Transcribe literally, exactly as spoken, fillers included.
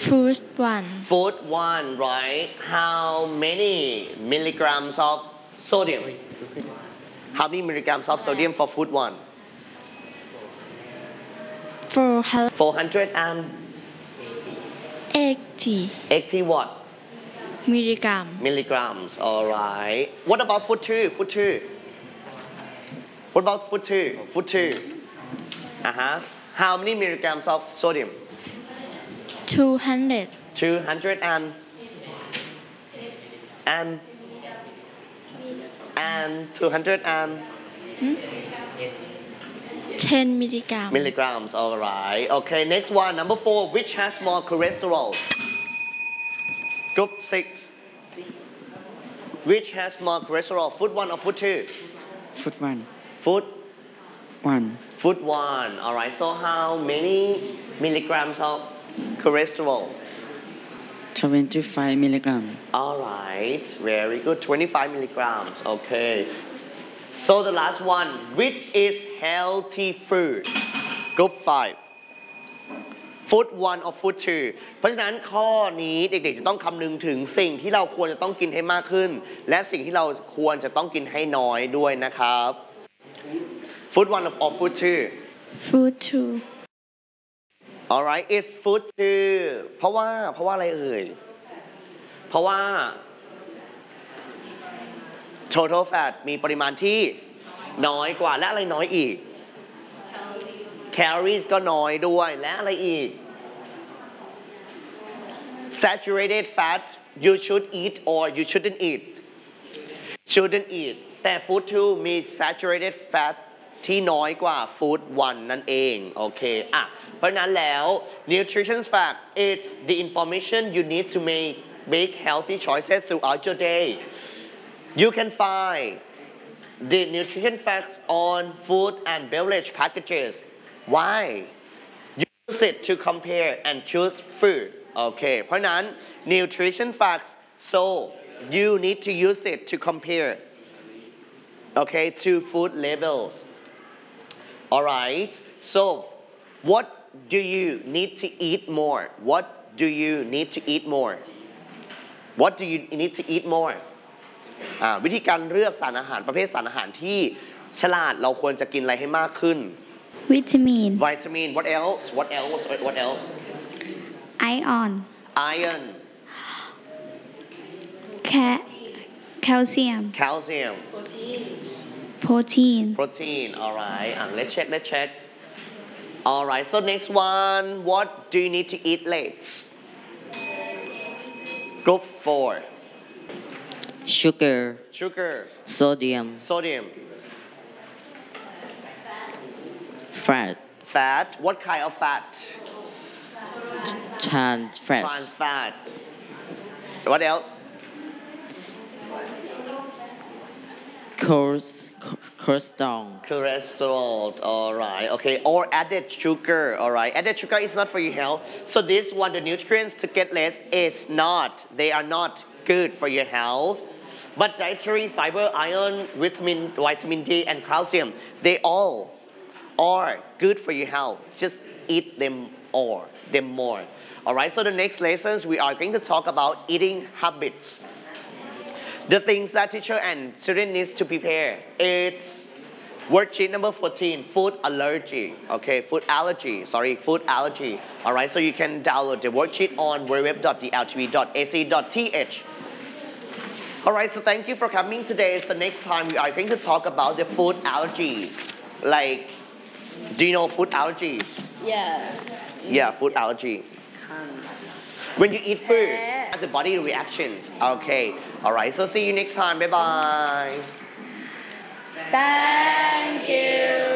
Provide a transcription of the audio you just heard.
Food one. Food one, right? How many milligrams of sodium? How many milligrams of sodium for food one? Four hundred four hundred and eighty eighty what? milligram. Milligrams, alright. What about food two? Food two. What about food two? Food two. Uh-huh. How many milligrams of sodium? Two hundred. two hundred and and and two hundred and Hmm? ten milligram. milligrams, alright. Okay, next one, number four. Which has more cholesterol? Group six. Which has more cholesterol? Food one or food two? Food one. Food One. food one. Alright, so how many milligrams of cholesterol? twenty-five milligram. Alright, very good. twenty-five milligrams. Okay. So the last one, which is healthy food? Group five. Food one or food two เพราะฉะนั้นข้อนี้เด็กๆจะต้องคำนึงถึงสิ่งที่เราควรจะต้องกินให้มากขึ้น และสิ่งที่เราควรจะต้องกินให้น้อยด้วยนะครับ Food one or food two? Food two. Alright, it's food two เพราะว่าเพราะว่าอะไรเอ่ย เพราะว่า total fat มีปริมาณที่น้อยกว่าและอะไรน้อยอีก calories ก็น้อยด้วยและอะไรอีก saturated fat you should eat or you shouldn't eat shouldn't eat แต่ food two มี saturated fat ที่น้อยกว่า food one นั่นเองโอเคอ่ะเพราะฉะนั้นแล้ว nutrition fact it's the information you need to make make healthy choices throughout your day you can find the nutrition facts on food and beverage packages why use it to compare and choose food โอเคเพราะฉะนั้น nutrition facts so you need to use it to compare okay to food labels alright so what do you need to eat more what do you need to eat more what do you need to eat more อ่าวิธีการเลือกสารอาหารประเภทสารอาหารที่ฉลาดเราควรจะกินอะไรให้มากขึ้น Vitamin. vitamin what else what else what else Iron. iron Ca- calcium. calcium Protein. protein alright uh, let's check let's check alright so next one what do you need to eat late group four Sugar. sugar Sodium. sodium Fat. fat what kind of fat Trans fat. trans fat what else Cholest- Cholesterol. cholesterol alright okay or added sugar alright added sugar is not for your health so this one the nutrients to get less is not they are not good for your health but dietary fiber iron vitamin vitamin D and calcium they all are good for your health just eat them all them more alright so the next lessons we are going to talk about eating habits the things that teacher and student needs to prepare it's worksheet number fourteen food allergy okay food allergy sorry food allergy alright so you can download the worksheet on w w w dot d l t v dot a c dot t h alright so thank you for coming today so next time we are going to talk about the food allergies like do you know food allergies Yeah. yeah food allergy when you eat food the body reactions okay alright so see you next time bye bye Thank you.